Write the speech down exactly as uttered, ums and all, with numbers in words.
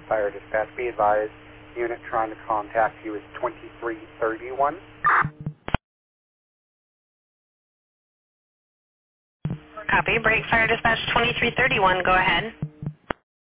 Fire Dispatch. Be advised, unit trying to contact you is twenty-three thirty-one. Copy. Break Fire Dispatch twenty-three thirty-one. Go ahead.